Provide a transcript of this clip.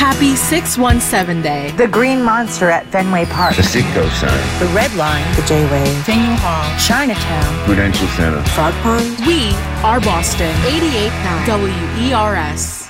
Happy 617 Day. The Green Monster at Fenway Park. The Citgo Center. The Red Line. The J-Way. Faneuil Hall. Chinatown. Prudential Center. Frog Pond. We are Boston. 88.9 WERS.